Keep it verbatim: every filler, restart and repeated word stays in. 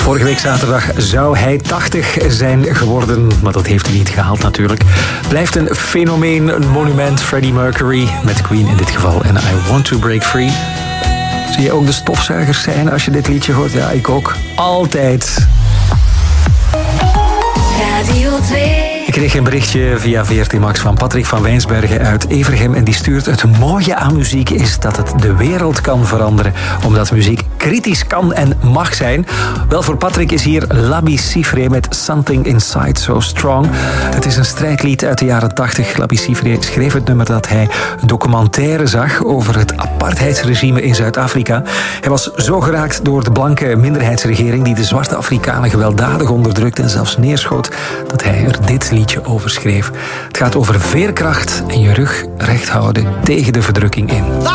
Vorige week zaterdag zou hij tachtig zijn geworden, maar dat heeft hij niet gehaald natuurlijk. Blijft een fenomeen, een monument, Freddie Mercury, met Queen in dit geval. En I Want to Break Free. Zie je ook de stofzuigers zijn als je dit liedje hoort? Ja, ik ook. Altijd. Radio twee. Ik kreeg een berichtje via V R T Max van Patrick van Wijnsbergen uit Evergem. En die stuurt: het mooie aan muziek is dat het de wereld kan veranderen. Omdat muziek kritisch kan en mag zijn. Wel, voor Patrick is hier Labi Siffre met Something Inside So Strong. Het is een strijdlied uit de jaren tachtig. Labi Siffre schreef het nummer dat hij een documentaire zag over het apartheidsregime in Zuid-Afrika. Hij was zo geraakt door de blanke minderheidsregering die de zwarte Afrikanen gewelddadig onderdrukte en zelfs neerschoot, dat hij er dit liedje over schreef. Het gaat over veerkracht en je rug recht houden tegen de verdrukking in.